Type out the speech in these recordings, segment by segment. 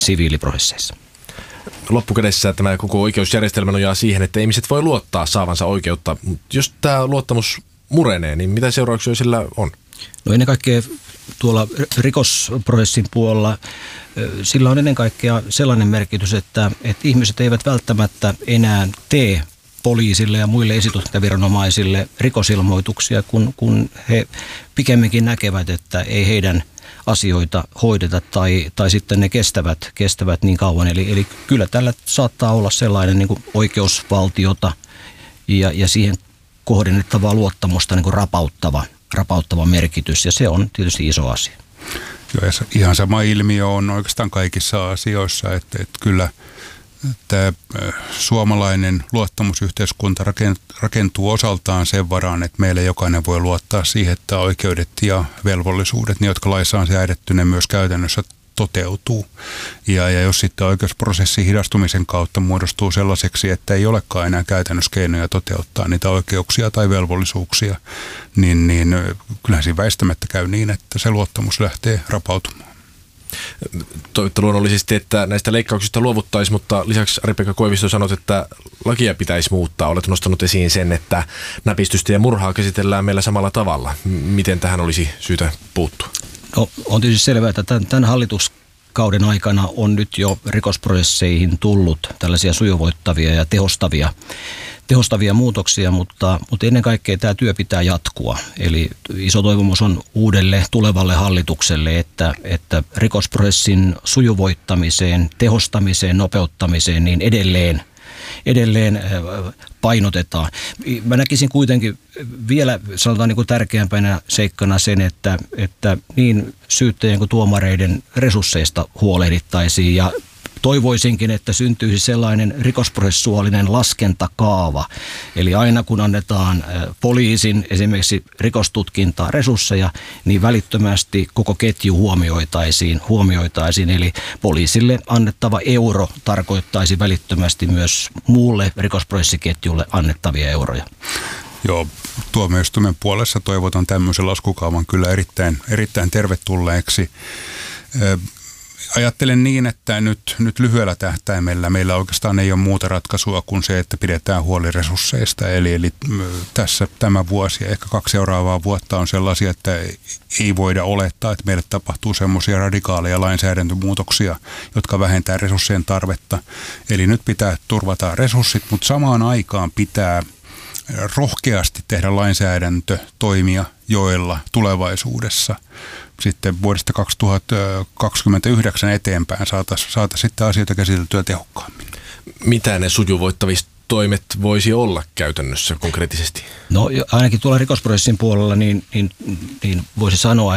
siviiliprosesseissa. Loppukädessä tämä koko oikeusjärjestelmä nojaa siihen, että ihmiset voi luottaa saavansa oikeutta. Jos tämä luottamus murenee, niin mitä seurauksia sillä on? No ennen kaikkea tuolla rikosprosessin puolella sillä on ennen kaikkea sellainen merkitys, että ihmiset eivät välttämättä enää tee poliisille ja muille esitutkintaviranomaisille rikosilmoituksia, kun he pikemminkin näkevät, että ei heidän asioita hoideta tai sitten ne kestävät niin kauan. Eli kyllä tällä saattaa olla sellainen niin kuin oikeusvaltiota ja siihen kohdennettavaa luottamusta niin kuin rapauttava merkitys, ja se on tietysti iso asia. Joo, ja ihan sama ilmiö on oikeastaan kaikissa asioissa, että kyllä tämä suomalainen luottamusyhteiskunta rakentuu osaltaan sen varaan, että meillä jokainen voi luottaa siihen, että oikeudet ja velvollisuudet, ne jotka laissa on säädetty, ne myös käytännössä toteutuu. Ja jos sitten oikeusprosessin hidastumisen kautta muodostuu sellaiseksi, että ei olekaan enää käytännössä keinoja toteuttaa niitä oikeuksia tai velvollisuuksia, niin kyllähän siinä väistämättä käy niin, että se luottamus lähtee rapautumaan. Toivottavasti luonnollisesti, että näistä leikkauksista luovuttaisiin, mutta lisäksi Ari-Pekka Koivisto sanoi, että lakia pitäisi muuttaa. Olet nostanut esiin sen, että näpistystä ja murhaa käsitellään meillä samalla tavalla. Miten tähän olisi syytä puuttua? No, on tietysti selvää, että tämän hallituskauden aikana on nyt jo rikosprosesseihin tullut tällaisia sujuvoittavia ja tehostavia muutoksia, mutta ennen kaikkea tämä työ pitää jatkua. Eli iso toivomus on uudelle tulevalle hallitukselle, että rikosprosessin sujuvoittamiseen, tehostamiseen, nopeuttamiseen niin edelleen painotetaan. Mä näkisin kuitenkin vielä sanotaan niin kuin tärkeämpänä seikkana sen, että niin syyttäjien kuin tuomareiden resursseista huolehdittaisiin, ja toivoisinkin, että syntyisi sellainen rikosprosessuaalinen laskentakaava. Eli aina kun annetaan poliisin esimerkiksi rikostutkintaa resursseja, niin välittömästi koko ketju huomioitaisiin. Eli poliisille annettava euro tarkoittaisi välittömästi myös muulle rikosprosessiketjulle annettavia euroja. Joo, tuomioistuimen puolessa toivotan tämmöisen laskukaavan kyllä erittäin tervetulleeksi. Ajattelen niin, että nyt lyhyellä tähtäimellä meillä oikeastaan ei ole muuta ratkaisua kuin se, että pidetään huoli resursseista. Eli tässä tämä vuosi ja ehkä 2 seuraavaa vuotta on sellaisia, että ei voida olettaa, että meille tapahtuu semmoisia radikaaleja lainsäädäntömuutoksia, jotka vähentää resurssien tarvetta. Eli nyt pitää turvata resurssit, mutta samaan aikaan pitää rohkeasti tehdä lainsäädäntötoimia, joilla tulevaisuudessa sitten vuodesta 2029 eteenpäin saataisiin sitten asioita käsiteltyä tehokkaammin. Mitä ne sujuvoittavista toimet voisi olla käytännössä konkreettisesti? No ainakin tuolla rikosprosessin puolella niin voisi sanoa,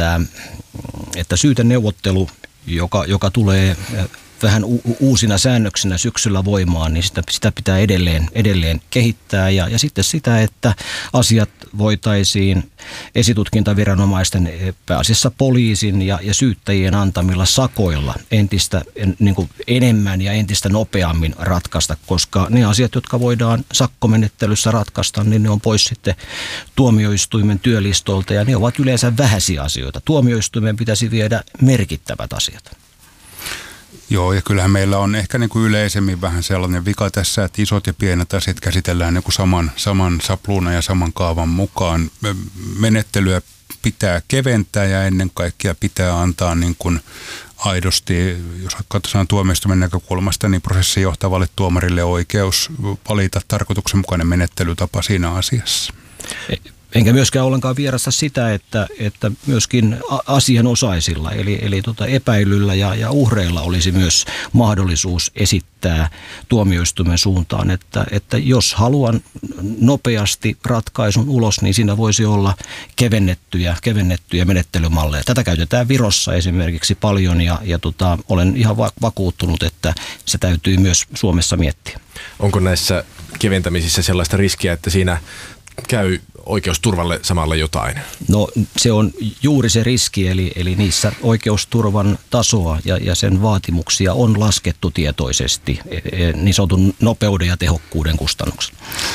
että syyteneuvottelu, joka tulee vähän uusina säännöksinä syksyllä voimaan, niin sitä pitää edelleen kehittää. Ja sitten sitä, että asiat voitaisiin esitutkintaviranomaisten, pääasiassa poliisin ja syyttäjien antamilla sakoilla entistä niin kuin enemmän ja entistä nopeammin ratkaista, koska ne asiat, jotka voidaan sakkomenettelyssä ratkaista, niin ne on pois sitten tuomioistuimen työlistolta, ja ne ovat yleensä vähäisiä asioita. Tuomioistuimen pitäisi viedä merkittävät asiat. Joo, ja kyllähän meillä on ehkä niin kuin yleisemmin vähän sellainen vika tässä, että isot ja pienet asiat käsitellään niin kuin saman sapluunan ja saman kaavan mukaan. Menettelyä pitää keventää ja ennen kaikkea pitää antaa niin kuin aidosti, jos katsotaan tuomioistuimen näkökulmasta, niin prosessin johtavalle tuomarille oikeus valita tarkoituksenmukainen menettelytapa siinä asiassa. Enkä myöskään ollenkaan vierasta sitä, että myöskin asianosaisilla, eli epäilyllä ja uhreilla olisi myös mahdollisuus esittää tuomioistuimen suuntaan, että jos haluan nopeasti ratkaisun ulos, niin siinä voisi olla kevennettyjä menettelymalleja. Tätä käytetään Virossa esimerkiksi paljon, ja olen ihan vakuuttunut, että se täytyy myös Suomessa miettiä. Onko näissä keventämisissä sellaista riskiä, että siinä käy oikeusturvalle samalla jotain? No se on juuri se riski, eli niissä oikeusturvan tasoa ja sen vaatimuksia on laskettu tietoisesti niin sanotun nopeuden ja tehokkuuden kustannuksella.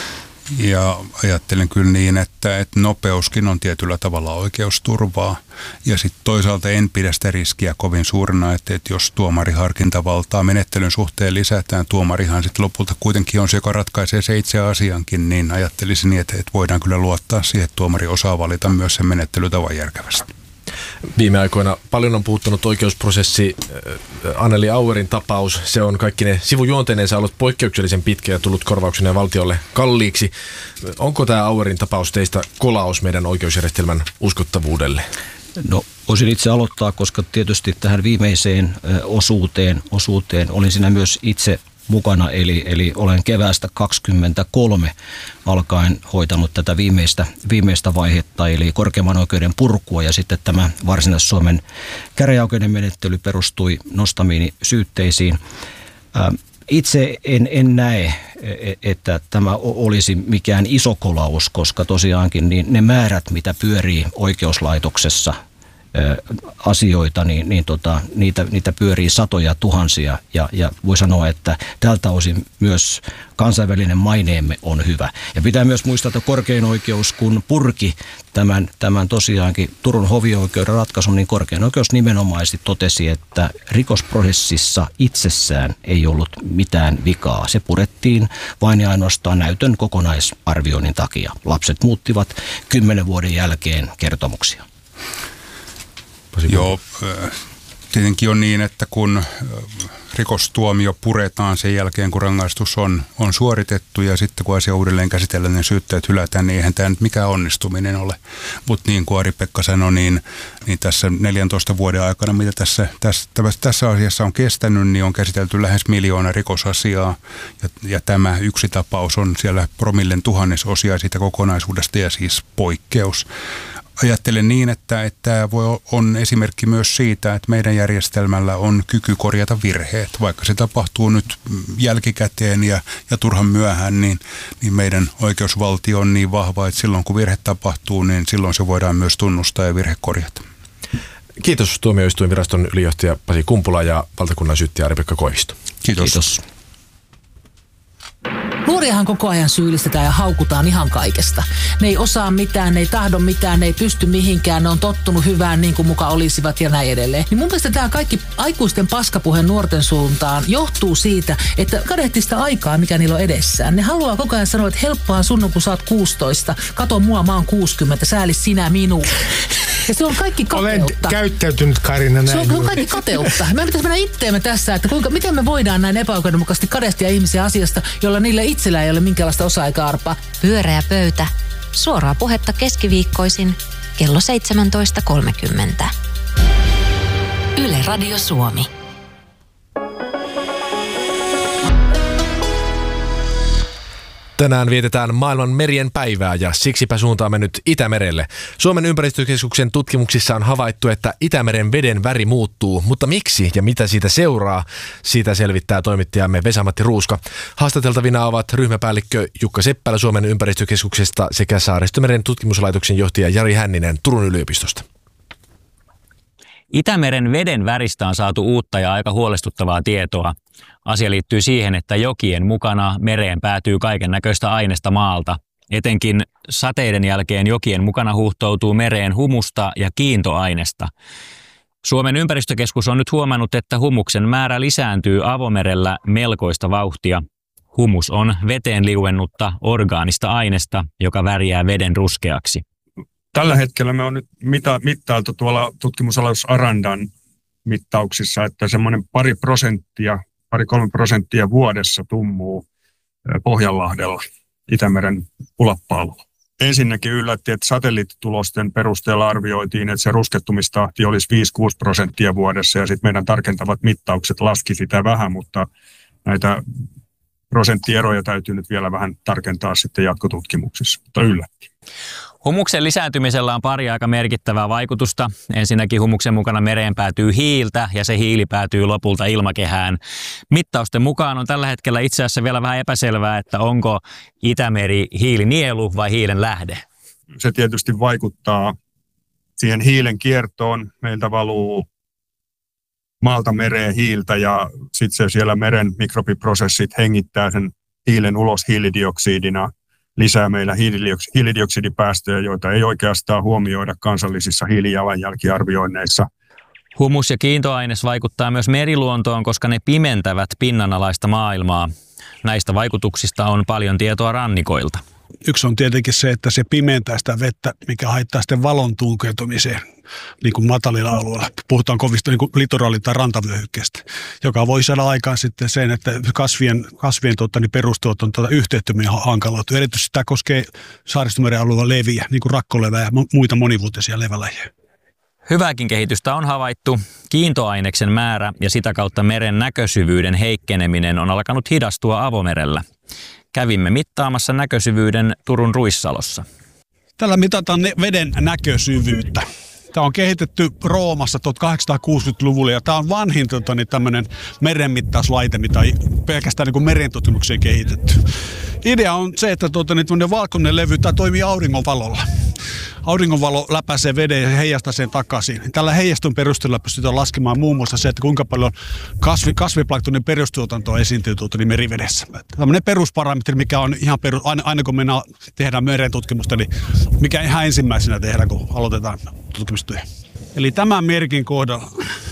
Ja ajattelen kyllä niin, että nopeuskin on tietyllä tavalla oikeusturvaa. Ja sitten toisaalta en pidä sitä riskiä kovin suurena, että jos tuomariharkintavaltaa menettelyn suhteen lisätään, tuomarihan sitten lopulta kuitenkin on se, joka ratkaisee se itse asiankin, niin ajattelisin niin, että voidaan kyllä luottaa siihen, että tuomari osaa valita myös sen menettelytavan järkevästi. Viime aikoina paljon on puhuttanut oikeusprosessi Anneli Auerin tapaus. Se on kaikkine sivujuonteineensa ollut poikkeuksellisen pitkä ja tullut korvauksena valtiolle kalliiksi. Onko tämä Auerin tapaus teistä kolaus meidän oikeusjärjestelmän uskottavuudelle? No, voisin itse aloittaa, koska tietysti tähän viimeiseen osuuteen olin siinä myös itse mukana, eli olen keväästä 2023 alkaen hoitanut tätä viimeistä vaihetta, eli korkeimman oikeuden purkua, ja sitten tämä Varsinais-Suomen käräjäoikeuden menettely perustui nostamiini syytteisiin. Itse en näe, että tämä olisi mikään iso kolaus, koska tosiaankin niin ne määrät, mitä pyörii oikeuslaitoksessa asioita, niitä pyörii satoja tuhansia, ja voi sanoa, että tältä osin myös kansainvälinen maineemme on hyvä. Ja pitää myös muistaa, että korkein oikeus, kun purki tämän tosiaankin Turun hovioikeuden ratkaisun, niin korkein oikeus nimenomaisesti totesi, että rikosprosessissa itsessään ei ollut mitään vikaa. Se purettiin vain ja ainoastaan näytön kokonaisarvioinnin takia. Lapset muuttivat 10 vuoden jälkeen kertomuksia. Joo, tietenkin on niin, että kun rikostuomio puretaan sen jälkeen, kun rangaistus on suoritettu ja sitten kun asia uudelleen käsitellään, niin syytteet hylätään, niin eihän tämä nyt mikään onnistuminen ole. Mutta niin kuin Ari-Pekka sanoi, niin tässä 14 vuoden aikana, mitä tässä asiassa on kestänyt, niin on käsitelty lähes 1 miljoona rikosasiaa ja tämä yksi tapaus on siellä promillen tuhannesosia siitä kokonaisuudesta ja siis poikkeus. Ajattelen niin, että tämä on esimerkki myös siitä, että meidän järjestelmällä on kyky korjata virheet. Vaikka se tapahtuu nyt jälkikäteen ja turhan myöhään, niin meidän oikeusvaltio on niin vahva, että silloin kun virhe tapahtuu, niin silloin se voidaan myös tunnustaa ja virhe korjata. Kiitos tuomioistuinviraston ylijohtaja Pasi Kumpula ja valtakunnan syyttäjä Ari-Pekka Koivisto. Kiitos. Nuoriahan koko ajan syyllistetään ja haukutaan ihan kaikesta. Ne ei osaa mitään, ne ei tahdo mitään, ne ei pysty mihinkään, ne on tottunut hyvään niin kuin muka olisivat ja näin edelleen. Niin mun mielestä tämä kaikki aikuisten paskapuhe nuorten suuntaan johtuu siitä, että kadehtii sitä aikaa, mikä niillä on edessään. Ne haluaa koko ajan sanoa, että helppoa sun, kun sä oot 16, kato mua, mä oon 60, sääli sinä minua. Ja se on kaikki kateutta. Olen käyttäytynyt, Karina, näin. Se on kaikki kateutta. Me pitäisi mennä itteemme tässä, että miten me voidaan näin epäoikeudenmukaisesti kadehtia ihmisiä asiasta, jolla niillä itsellä ei ole minkäänlaista osaa eikä arpaa. Pyöreä pöytä. Suoraa puhetta keskiviikkoisin kello 17.30. Yle Radio Suomi. Tänään vietetään maailman merien päivää ja siksipä suuntaamme nyt Itämerelle. Suomen ympäristökeskuksen tutkimuksissa on havaittu, että Itämeren veden väri muuttuu, mutta miksi ja mitä siitä seuraa? Siitä selvittää toimittajamme Vesa-Matti Ruuska. Haastateltavina ovat ryhmäpäällikkö Jukka Seppälä Suomen ympäristökeskuksesta sekä Saaristomeren tutkimuslaitoksen johtaja Jari Hänninen Turun yliopistosta. Itämeren veden väristä on saatu uutta ja aika huolestuttavaa tietoa. Asia liittyy siihen, että jokien mukana mereen päätyy kaiken näköistä aineesta maalta. Etenkin sateiden jälkeen jokien mukana huuhtoutuu mereen humusta ja kiintoainesta. Suomen ympäristökeskus on nyt huomannut, että humuksen määrä lisääntyy avomerellä melkoista vauhtia. Humus on veteen liuennutta orgaanista ainesta, joka värjää veden ruskeaksi. Tällä hetkellä me on nyt mittailtu tuolla tutkimusalus Arandan mittauksissa, että semmoinen 2-3% vuodessa tummuu Pohjanlahdella Itämeren ulappaalla. Ensinnäkin yllätti, että satelliittitulosten perusteella arvioitiin, että se ruskettumistahti olisi 5-6% vuodessa ja sitten meidän tarkentavat mittaukset laski sitä vähän, mutta näitä prosenttieroja täytyy nyt vielä vähän tarkentaa sitten jatkotutkimuksissa, mutta yllätti. Humuksen lisääntymisellä on pari aika merkittävää vaikutusta. Ensinnäkin humuksen mukana mereen päätyy hiiltä ja se hiili päätyy lopulta ilmakehään. Mittausten mukaan on tällä hetkellä itse asiassa vielä vähän epäselvää, että onko Itämeri hiilinielu vai hiilen lähde. Se tietysti vaikuttaa siihen hiilen kiertoon. Meiltä valuu maalta mereen hiiltä ja sitten se siellä meren mikrobiprosessit hengittää sen hiilen ulos hiilidioksidina. lisää meillä hiilidioksidipäästöjä, joita ei oikeastaan huomioida kansallisissa hiilijalanjälkiarvioinneissa. Humus ja kiintoaines vaikuttaa myös meriluontoon, koska ne pimentävät pinnanalaista maailmaa. Näistä vaikutuksista on paljon tietoa rannikoilta. Yksi on tietenkin se, että se pimentää sitä vettä, mikä haittaa sitten valon tunkeutumiseen niin kuin matalilla alueilla. Puhutaan kovista niin kuin litoraali- tai rantavyöhykkeestä, joka voi saada aikaan sitten sen, että kasvien perustuotanto yhteyttömiä hankaloituu. Erityisesti tämä koskee Saaristomeren alueella leviä, niin kuin rakkolevää ja muita monivuotisia levälajeja. Hyvääkin kehitystä on havaittu. Kiintoaineksen määrä ja sitä kautta meren näkösyvyyden heikkeneminen on alkanut hidastua avomerellä. Kävimme mittaamassa näkösyvyyden Turun Ruissalossa. Tällä mitataan veden näkösyvyyttä. Tämä on kehitetty Roomassa 1860-luvulla ja tämä on vanhin tämmöinen merenmittauslaite, mitä on pelkästään niin merentutkimukseen kehitetty. Idea on se, että valkoinen levy toimii auringonvalolla. Auringonvalo läpäisee veden ja heijastaa sen takaisin. Tällä heijastun perusteella pystytään laskemaan muun muassa se, että kuinka paljon kasviplanktonin perustuotantoa esiintyy merivedessä. Tällainen perusparametri, mikä on ihan aina kun tehdään merentutkimusta, niin mikä ihan ensimmäisenä tehdään, kun aloitetaan tutkimustyö. Eli tämän merkin kohdalla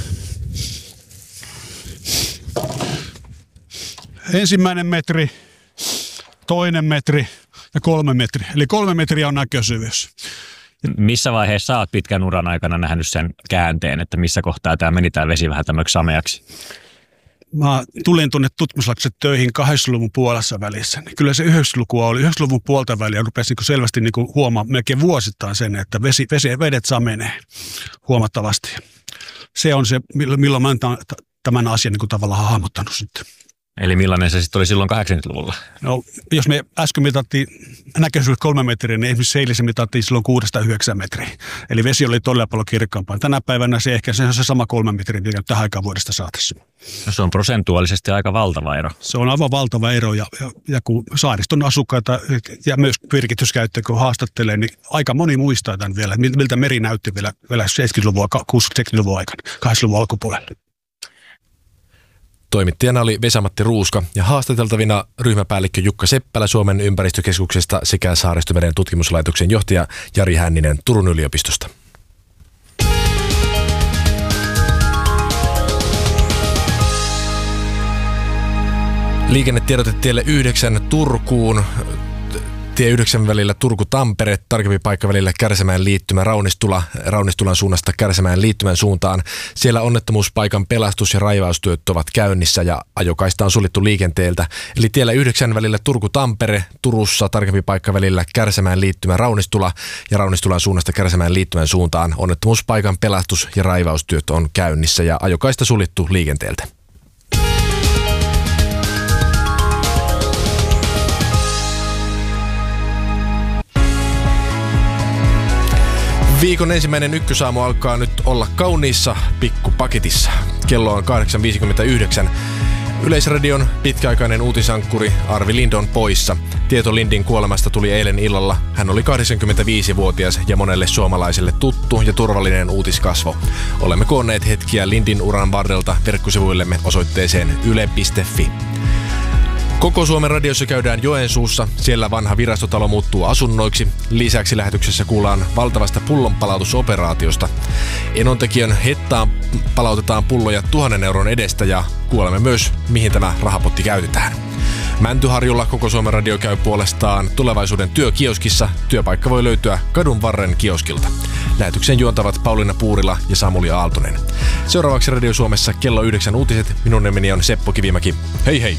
ensimmäinen metri, toinen metri ja 3 metriä. Eli 3 metriä on näkösyvyys. Missä vaiheessa olet pitkän uran aikana nähnyt sen käänteen, että missä kohtaa tämä meni tämä vesi vähän tämmöksi sameaksi? Mä tulin tuonne tutkimuslaitokset töihin 80-luvun puolessa välissä. Kyllä se 90-lukua oli. 90-luvun puolta väliä rupesi selvästi huomaamaan melkein vuosittain sen, että vedet samenee huomattavasti. Se on se, milloin mä tämän asian tavallaan hahmottanut sitten. Eli millainen se sitten oli silloin 80-luvulla? No, jos me äsken mitattiin näköisyys 3 metriä, niin esimerkiksi seilisi mitattiin silloin 6-9 metriä. Eli vesi oli todella paljon kirkkaampaa. Tänä päivänä se on se sama 3 metriä, mikä tähän aikaan vuodesta saatessa. No, se on prosentuaalisesti aika valtava ero. Se on aivan valtava ero ja kun saariston asukkaita ja myös virkityskäyttäjä kun haastattelee, niin aika moni muistaa tämän vielä, miltä meri näytti vielä 70-luvun, 60-70-luvun aikana, 80-luvun alkupuolella. Toimittajana oli Vesa-Matti Ruuska ja haastateltavina ryhmäpäällikkö Jukka Seppälä Suomen ympäristökeskuksesta sekä Saaristomeren tutkimuslaitoksen johtaja Jari Hänninen Turun yliopistosta. Liikennetiedote tielle 9 Turkuun. Tie 9 välillä Turku-Tampere, tarkempi paikka välillä Kärsämäen liittymä Raunistulan suunnasta Kärsämäen liittymän suuntaan. Siellä onnettomuuspaikan pelastus- ja raivaustyöt ovat käynnissä ja ajokaista on suljettu liikenteeltä. Eli tiellä 9 välillä Turku-Tampere, Turussa tarkempi paikka välillä Kärsämäen liittymä Raunistula ja Raunistulan suunnasta Kärsämäen liittymän suuntaan. Onnettomuuspaikan pelastus- ja raivaustyöt on käynnissä ja ajokaista suljettu liikenteeltä. Viikon ensimmäinen ykkösaamu alkaa nyt olla kauniissa pikkupaketissa. Kello on 8.59. Yleisradion pitkäaikainen uutisankkuri Arvi Lind on poissa. Tieto Lindin kuolemasta tuli eilen illalla. Hän oli 85-vuotias ja monelle suomalaiselle tuttu ja turvallinen uutiskasvo. Olemme koonneet hetkiä Lindin uran varrelta verkkosivuillemme osoitteeseen yle.fi. Koko Suomen radiossa käydään Joensuussa. Siellä vanha virastotalo muuttuu asunnoiksi. Lisäksi lähetyksessä kuullaan valtavasta pullonpalautusoperaatiosta. Enontekijän Hettaan palautetaan pulloja 1 000 euron edestä ja kuulemme myös, mihin tämä rahapotti käytetään. Mäntyharjulla Koko Suomen radio käy puolestaan tulevaisuuden työkioskissa. Työpaikka voi löytyä Kadun varren kioskilta. Lähetyksen juontavat Pauliina Puurila ja Samuli Aaltonen. Seuraavaksi Radio Suomessa kello 9 uutiset. Minun nimeni on Seppo Kivimäki. Hei hei!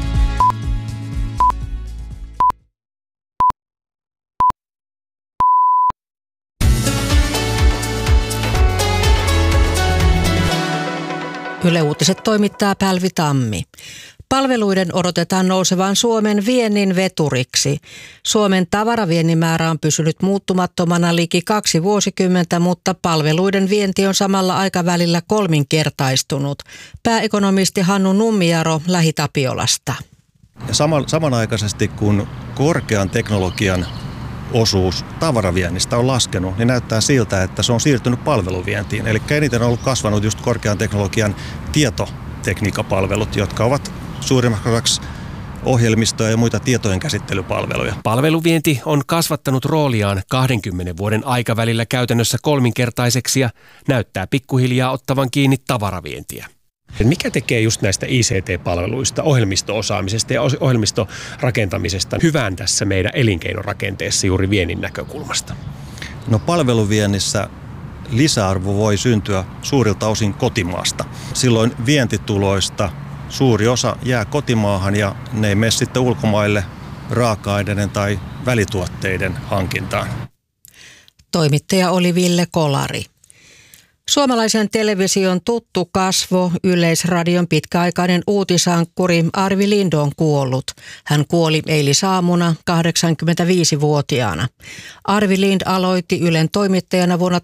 Yle Uutiset toimittaa Pälvi Tammi. Palveluiden odotetaan nousevan Suomen viennin veturiksi. Suomen tavaraviennin määrä on pysynyt muuttumattomana liki 2 vuosikymmentä, mutta palveluiden vienti on samalla aikavälillä 3-kertaistunut. Pääekonomisti Hannu Nummijaro Lähi-Tapiolasta. Ja samanaikaisesti kun korkean teknologian osuus tavaraviennistä on laskenut, niin näyttää siltä, että se on siirtynyt palveluvientiin. Eli eniten on ollut kasvanut just korkean teknologian tietotekniikkapalvelut, jotka ovat suurimmaksi ohjelmistoja ja muita tietojen käsittelypalveluja. Palveluvienti on kasvattanut rooliaan 20 vuoden aikavälillä käytännössä kolminkertaiseksi ja näyttää pikkuhiljaa ottavan kiinni tavaravientiä. Mikä tekee just näistä ICT-palveluista, ohjelmisto-osaamisesta ja ohjelmistorakentamisesta hyvän tässä meidän elinkeinorakenteessa juuri viennin näkökulmasta? No palveluviennissä lisäarvo voi syntyä suurilta osin kotimaasta. Silloin vientituloista suuri osa jää kotimaahan ja ne ei mene sitten ulkomaille raaka-aineiden tai välituotteiden hankintaan. Toimittaja oli Ville Kolari. Suomalaisen television tuttu kasvo, Yleisradion pitkäaikainen uutisankkuri Arvi Lind on kuollut. Hän kuoli eilisaamuna 85-vuotiaana. Arvi Lind aloitti Ylen toimittajana vuonna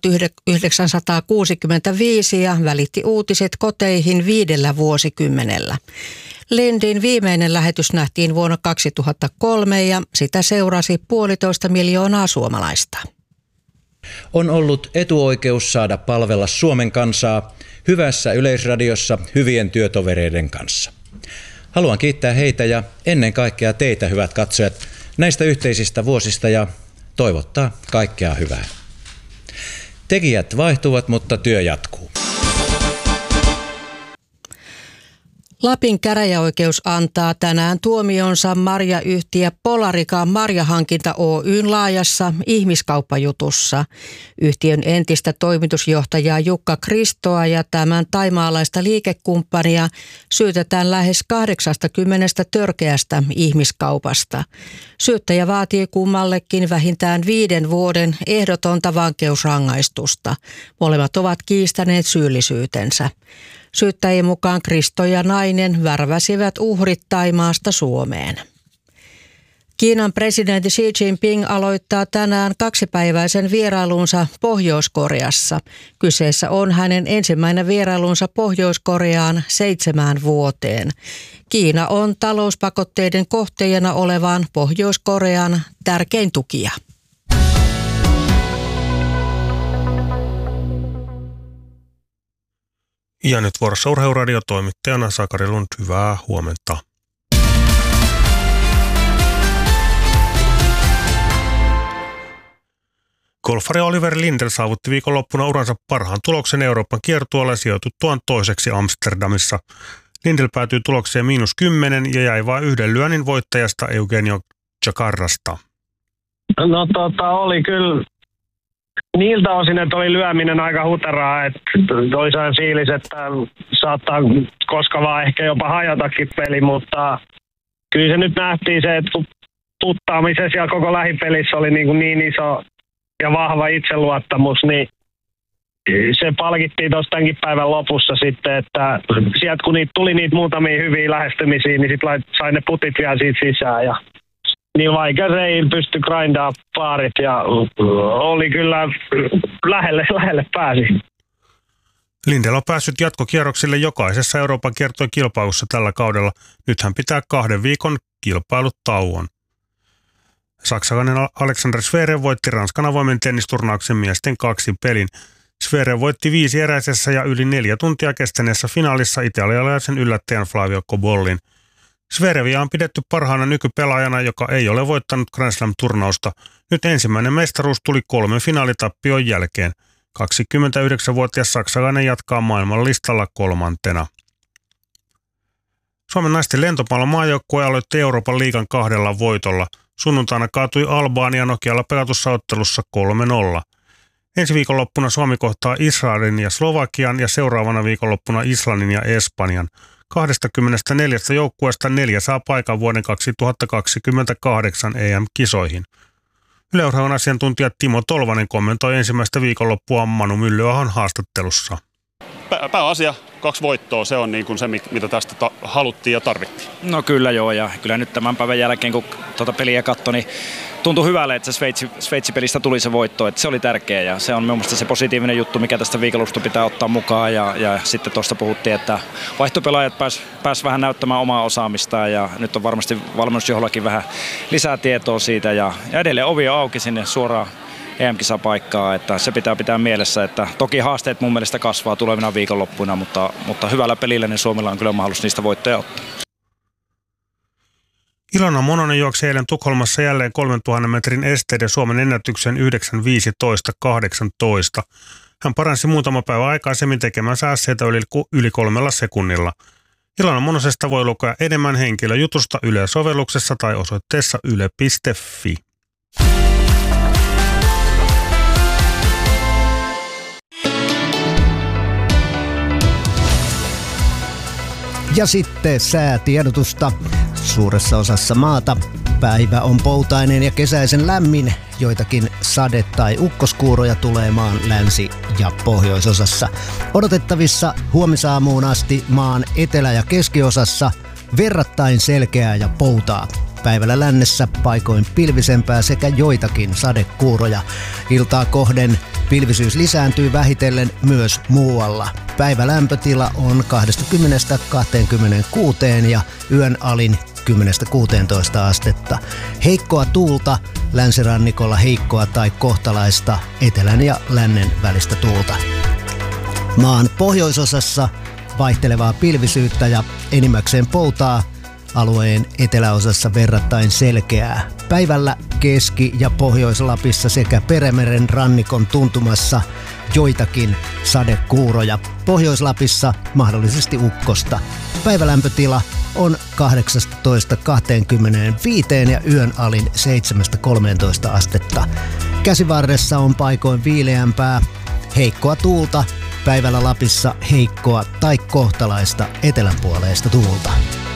1965 ja välitti uutiset koteihin 5 vuosikymmenellä. Lindin viimeinen lähetys nähtiin vuonna 2003 ja sitä seurasi 1,5 miljoonaa suomalaista. On ollut etuoikeus saada palvella Suomen kansaa hyvässä Yleisradiossa hyvien työtovereiden kanssa. Haluan kiittää heitä ja ennen kaikkea teitä, hyvät katsojat, näistä yhteisistä vuosista ja toivottaa kaikkea hyvää. Tekijät vaihtuvat, mutta työ jatkuu. Lapin käräjäoikeus antaa tänään tuomionsa marjayhtiö Polarica Marjahankinta Oyn laajassa ihmiskauppajutussa. Yhtiön entistä toimitusjohtajaa Jukka Kristoa ja tämän thaimaalaista liikekumppania syytetään lähes 80 törkeästä ihmiskaupasta. Syyttäjä vaatii kummallekin vähintään 5 vuoden ehdotonta vankeusrangaistusta. Molemmat ovat kiistäneet syyllisyytensä. Syyttäjien mukaan Kristo ja nainen värväsivät uhrit Thaimaasta Suomeen. Kiinan presidentti Xi Jinping aloittaa tänään 2-päiväisen vierailunsa Pohjois-Koreassa. Kyseessä on hänen ensimmäinen vierailunsa Pohjois-Koreaan 7 vuoteen. Kiina on talouspakotteiden kohteena olevan Pohjois-Korean tärkein tukija. Ja nyt vuorossa urheiluradiotoimittajana Sakari Lund, hyvää huomenta. Golfari Oliver Lindell saavutti viikonloppuna uransa parhaan tuloksen Euroopan kiertueella sijoituttuaan toiseksi Amsterdamissa. Lindell päätyi tulokseen -10 ja jäi vain 1 lyönnin voittajasta Eugenio Chacarrasta. No oli kyllä niiltä osin, että oli lyöminen aika huteraa, että toisaan fiilis, että saattaa koska vaan ehkä jopa hajotakin peli, mutta kyllä se nyt nähtiin se, että puttaamisessa ja koko lähipelissä oli niin iso ja vahva itseluottamus, niin se palkittiin tuossa tämänkin päivän lopussa sitten, että sieltä kun tuli niitä muutamia hyviä lähestymisiä, niin sitten sai ne putit vielä siitä sisään ja niin vaikka se ei pysty grindaa paarit ja oli kyllä lähelle pääsi. Lindell on päässyt jatkokierroksille jokaisessa Euroopan kiertuekilpailussa tällä kaudella. Nyt hän pitää 2 viikon kilpailutauon. Saksalainen Alexander Zverev voitti Ranskan avoimen tennisturnauksen miesten 2-pelin. Zverev voitti 5 eräisessä ja yli 4 tuntia kestäneessä finaalissa italialaisen yllättäjän Flavio Cobollin. Zverevia on pidetty parhaana nykypelaajana, joka ei ole voittanut Grand Slam-turnausta. Nyt ensimmäinen mestaruus tuli 3 finaalitappion jälkeen. 29-vuotias saksalainen jatkaa maailman listalla 3. Suomen naisten lentopallon maajoukkue aloitti Euroopan liigan 2 voitolla. Sunnuntaina kaatui Albania Nokialla pelatussa ottelussa 3-0. Ensi viikonloppuna Suomi kohtaa Israelin ja Slovakian ja seuraavana viikonloppuna Islannin ja Espanjan. 24 joukkueesta 4 saa paikan vuoden 2028 EM-kisoihin. Yle Urheilun asiantuntija Timo Tolvanen kommentoi ensimmäistä viikonloppua Manu Myllyahon haastattelussa. Pääasia 2 voittoa, se on niin kuin se, mitä tästä haluttiin ja tarvittiin. No kyllä joo, ja kyllä nyt tämän päivän jälkeen, kun tuota peliä katsoi, niin tuntui hyvälle, että se Sveitsi-pelistä tuli se voitto, että se oli tärkeä ja se on mielestäni se positiivinen juttu, mikä tästä viikonlopusta pitää ottaa mukaan ja sitten tuosta puhuttiin, että vaihtopelaajat pääs vähän näyttämään omaa osaamistaan ja nyt on varmasti valmennusjohdollakin vähän lisää tietoa siitä ja edelleen ovi on auki sinne suoraan EM-kisapaikkaa, että se pitää mielessä, että toki haasteet mun mielestä kasvaa tulevina viikonloppuina, mutta hyvällä pelillä niin Suomella on kyllä mahdollisuus niistä voittoja ottaa. Ilona Mononen juoksi eilen Tukholmassa jälleen 3000 metrin esteiden Suomen ennätyksen 9.15.18. Hän paransi muutama päivä aikaisemmin tekemänsä ässeitä yli 3 sekunnilla. Ilona Monosesta voi lukea enemmän henkilöjutusta Yle-sovelluksessa tai osoitteessa yle.fi. Ja sitten säätiedotusta. Suuressa osassa maata päivä on poutainen ja kesäisen lämmin. Joitakin sade- tai ukkoskuuroja tulee maan länsi- ja pohjoisosassa. Odotettavissa huomisaamuun asti maan etelä- ja keskiosassa verrattain selkeää ja poutaa. Päivällä lännessä paikoin pilvisempää sekä joitakin sadekuuroja. Iltaa kohden pilvisyys lisääntyy vähitellen myös muualla. Päivälämpötila on 20–26 ja yön alin 10–16 astetta. Heikkoa tuulta, länsirannikolla heikkoa tai kohtalaista etelän ja lännen välistä tuulta. Maan pohjoisosassa vaihtelevaa pilvisyyttä ja enimmäkseen poutaa, alueen eteläosassa verrattain selkeää. Päivällä Keski- ja Pohjois-Lapissa sekä Perämeren rannikon tuntumassa joitakin sadekuuroja. Pohjois-Lapissa mahdollisesti ukkosta. Päivälämpötila on 18–25 ja yön alin 7–13 astetta. Käsivarressa on paikoin viileämpää, heikkoa tuulta. Päivällä Lapissa heikkoa tai kohtalaista etelänpuoleista tuulta.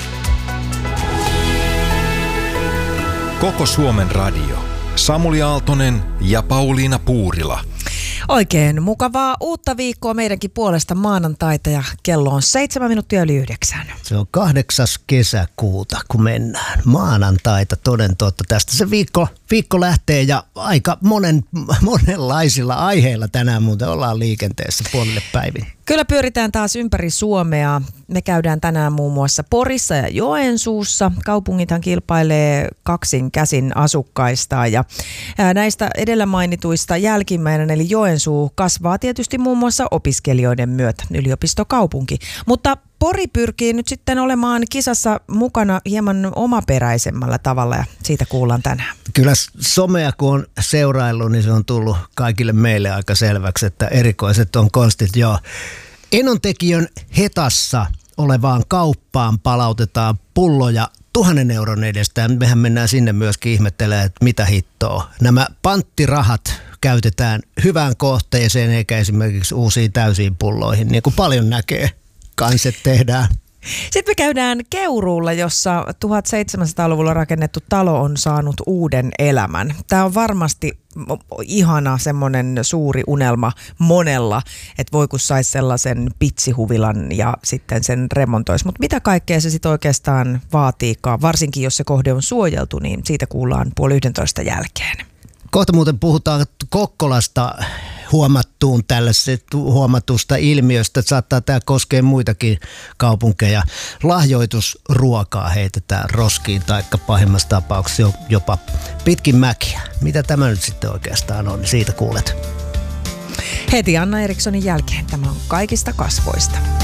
Koko Suomen radio. Samuli Aaltonen ja Pauliina Puurila. Oikein mukavaa uutta viikkoa meidänkin puolesta maanantaita ja kello on 7:07. Se on 8. kesäkuuta, kun mennään. Maanantaita toden totta. Tästä se viikko lähtee ja aika monenlaisilla aiheilla tänään muuten ollaan liikenteessä puolille päivin. Kyllä pyöritään taas ympäri Suomea. Me käydään tänään muun muassa Porissa ja Joensuussa. Kaupungithan kilpailee kaksin käsin asukkaista ja näistä edellä mainituista jälkimmäinen eli Joensuu kasvaa tietysti muun muassa opiskelijoiden myötä, yliopistokaupunki. Mutta Pori pyrkii nyt sitten olemaan kisassa mukana hieman omaperäisemmällä tavalla ja siitä kuullaan tänään. Kyllä somea kun on seuraillut, niin se on tullut kaikille meille aika selväksi, että erikoiset on konstit. Joo. Enontekijön Hetassa olevaan kauppaan palautetaan pulloja 1 000 euron edestä. Mehän mennään sinne myöskin ihmettelemään, että mitä hittoa. Nämä panttirahat käytetään hyvään kohteeseen eikä esimerkiksi uusiin täysiin pulloihin, niin kuin paljon näkee. Kanset tehdään. Sitten me käydään Keuruulla, jossa 1700-luvulla rakennettu talo on saanut uuden elämän. Tämä on varmasti ihana semmoinen suuri unelma monella, että voi kun saisi sellaisen pitsihuvilan ja sitten sen remontoisi. Mutta mitä kaikkea se sitten oikeastaan vaatiikaan, varsinkin jos se kohde on suojeltu, niin siitä kuullaan 10:30 jälkeen. Kohta muuten puhutaan Kokkolasta huomatusta ilmiöstä, että saattaa tämä koskea muitakin kaupunkeja. Lahjoitusruokaa heitetään roskiin tai pahimmassa tapauksessa jopa pitkin mäkiä. Mitä tämä nyt sitten oikeastaan on, niin siitä kuulet. Heti Anna Erikssonin jälkeen tämä on Kaikista kasvoista.